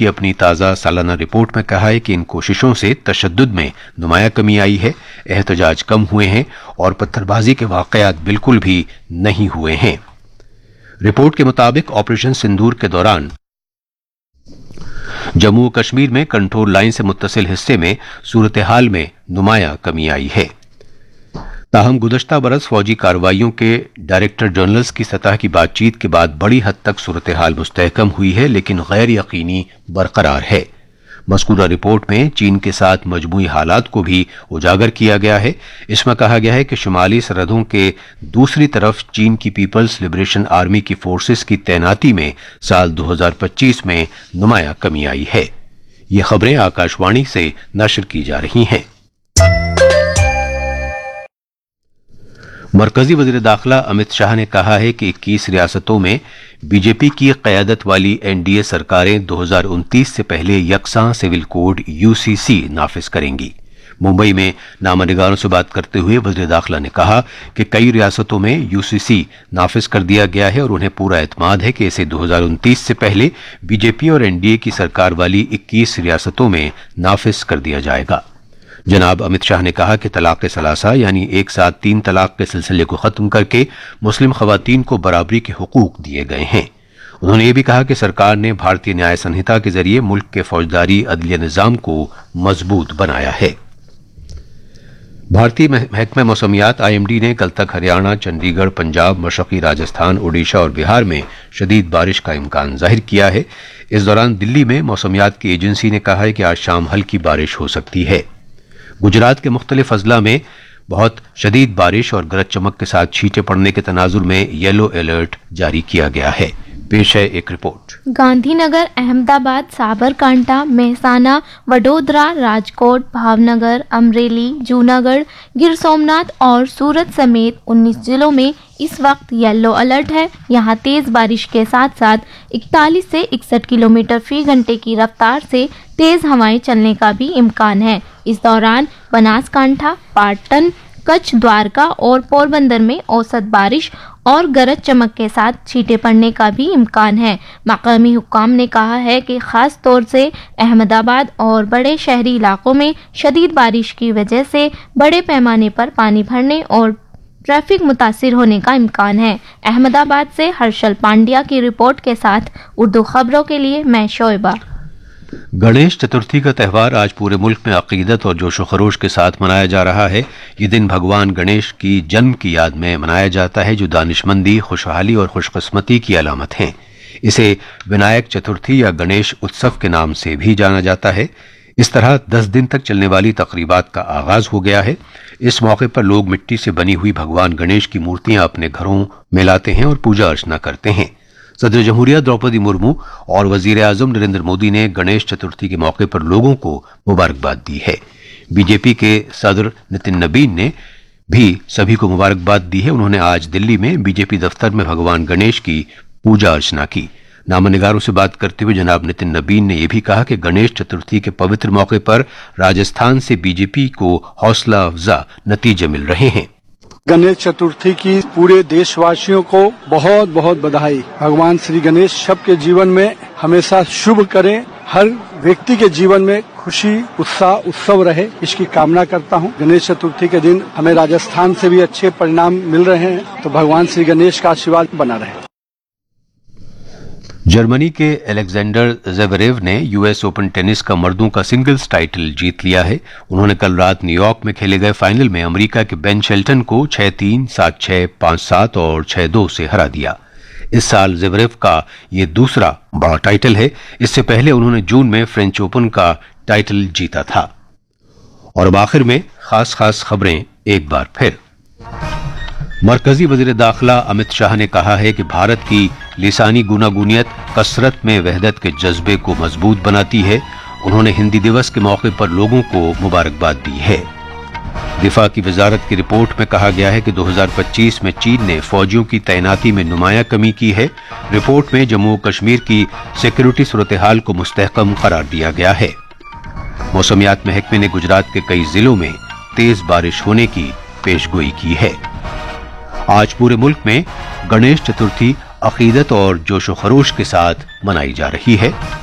की अपनी ताज़ा सालाना रिपोर्ट में कहा है कि इन कोशिशों से तशद्दुद में नुमाया कमी आई है, एहतजाज कम हुए हैं और पत्थरबाजी के वाक़यात बिल्कुल भी नहीं हुए हैं। रिपोर्ट के मुताबिक ऑपरेशन सिंदूर के दौरान जम्मू कश्मीर में कंट्रोल लाइन से मुत्तसिल हिस्से में सूरत हाल में नुमाया कमी आई है। ताहम गुज़श्ता बरस फौजी कार्रवाइयों के डायरेक्टर जनरल्स की सतह की बातचीत के बाद बड़ी हद तक सूरत हाल मुस्तहकम हुई है, लेकिन गैर यकीनी बरकरार है। मज़कूरा रिपोर्ट में चीन के साथ मजमूई हालात को भी उजागर किया गया है। इसमें कहा गया है कि शुमाली सरहदों के दूसरी तरफ चीन की पीपल्स लिबरेशन आर्मी की फोर्सेस की तैनाती में साल 2025 में नुमाया कमी आई है। ये खबरें आकाशवाणी से नशर की जा रही हैं। मरकजी वज़ीर दाखिला अमित शाह ने कहा है कि 21 रियासतों में बीजेपी की क़यादत वाली एनडीए सरकारें 2029 से पहले यकसां सिविल कोड यूसीसी नाफिज करेंगी। मुंबई में नामानिगारों से बात करते हुए वज़ीर दाखिला ने कहा कि कई रियासतों में यूसीसी नाफिज कर दिया गया है और उन्हें पूरा एतमाद है कि इसे 2029 से पहले बीजेपी और एनडीए की सरकार वाली 21 रियासतों में नाफिज कर दिया जाएगा। जनाब अमित शाह ने कहा कि तलाक़ सलासा यानी एक साथ 3 तलाक के सिलसिले को खत्म करके मुस्लिम खवातीन को बराबरी के हुकूक दिए गए हैं। उन्होंने ये भी कहा कि सरकार ने भारतीय न्याय संहिता के जरिए मुल्क के फौजदारी अदलिया निज़ाम को मजबूत बनाया है। भारतीय महकमा मौसमियात IMD ने कल तक हरियाणा, चंडीगढ़, पंजाब, मशरक़ी राजस्थान, ओडिशा और बिहार में शदीद बारिश का इम्कान जाहिर किया है। इस दौरान दिल्ली में मौसमियात की एजेंसी ने कहा है कि आज शाम हल्की बारिश हो सकती है। गुजरात के मुख्तलिफ अजला में बहुत शदीद बारिश और गरज चमक के साथ छींटे पड़ने के तनाजुर में येलो अलर्ट जारी किया गया है। पेश है एक रिपोर्ट। गांधीनगर, अहमदाबाद, साबरकांठा, मेहसाना, वडोदरा, राजकोट, भावनगर, अमरेली, जूनागढ़, गिर सोमनाथ और सूरत समेत 19 जिलों में इस वक्त येलो अलर्ट है। यहाँ तेज बारिश के साथ साथ 41 से 61 किलोमीटर फी घंटे की रफ्तार से तेज हवाएं चलने का भी इम्कान है। इस दौरान बनासकांठा, पाटन, कच्छ, द्वारका और पोरबंदर में औसत बारिश और गरज चमक के साथ छींटे पड़ने का भी इम्कान है। मकामी हुक्काम ने कहा है कि खास तौर से अहमदाबाद और बड़े शहरी इलाकों में शदीद बारिश की वजह से बड़े पैमाने पर पानी भरने और ट्रैफिक मुतासिर होने का इम्कान है। अहमदाबाद से हर्षल पांड्या की रिपोर्ट के साथ उर्दू खबरों के लिए मैं शोएबा। गणेश चतुर्थी का त्यौहार आज पूरे मुल्क में अकीदत और जोशो खरोश के साथ मनाया जा रहा है। ये दिन भगवान गणेश की जन्म की याद में मनाया जाता है, जो दानिशमंदी, खुशहाली और खुशकिस्मती की अलामत हैं। इसे विनायक चतुर्थी या गणेश उत्सव के नाम से भी जाना जाता है। इस तरह 10 दिन तक चलने वाली तकरीबात का आगाज हो गया है। इस मौके पर लोग मिट्टी से बनी हुई भगवान गणेश की मूर्तियां अपने घरों में लाते हैं और पूजा अर्चना करते हैं। सदर जमहूरिया द्रौपदी मुर्मू और वजीर आजम नरेंद्र मोदी ने गणेश चतुर्थी के मौके पर लोगों को मुबारकबाद दी है। बीजेपी के सदर नितिन नबीन ने भी सभी को मुबारकबाद दी है। उन्होंने आज दिल्ली में बीजेपी दफ्तर में भगवान गणेश की पूजा अर्चना की। नामनिगारों से बात करते हुए जनाब नितिन नबीन ने यह भी कहा कि गणेश चतुर्थी के पवित्र मौके पर राजस्थान से बीजेपी को हौसला अफजा नतीजे मिल रहे हैं। गणेश चतुर्थी की पूरे देशवासियों को बहुत बहुत बधाई। भगवान श्री गणेश सबके जीवन में हमेशा शुभ करें, हर व्यक्ति के जीवन में खुशी, उत्साह, उत्सव रहे, इसकी कामना करता हूं। गणेश चतुर्थी के दिन हमें राजस्थान से भी अच्छे परिणाम मिल रहे हैं, तो भगवान श्री गणेश का आशीर्वाद बना रहे। जर्मनी के अलेक्जेंडर ज़वेरेव ने यूएस ओपन टेनिस का मर्दों का सिंगल्स टाइटल जीत लिया है। उन्होंने कल रात न्यूयॉर्क में खेले गए फाइनल में अमेरिका के बेन शेल्टन को 6-3, 7-6, 5-7 और 6-2 से हरा दिया। इस साल ज़वेरेव का ये दूसरा बड़ा टाइटल है। इससे पहले उन्होंने जून में फ्रेंच ओपन का टाइटल जीता था। और अब आखिर में खास खबरें एक बार फिर। मरकजी वज़ीर दाखिला अमित शाह ने कहा है कि भारत की लिसानी गुनागुनियत कसरत में वहदत के जज्बे को मजबूत बनाती है। उन्होंने हिंदी दिवस के मौके पर लोगों को मुबारकबाद दी है। दिफा की वजारत की रिपोर्ट में कहा गया है कि 2025 में चीन ने फौजियों की तैनाती में नुमाया कमी की है। रिपोर्ट में जम्मू कश्मीर की सिक्योरिटी सूरत हाल को मुस्तहकम करार दिया गया है। मौसमियात महकमे ने गुजरात के कई जिलों में तेज बारिश होने की पेशगोई की है। आज पूरे मुल्क में गणेश चतुर्थी अकीदत और जोशो खरोश के साथ मनाई जा रही है।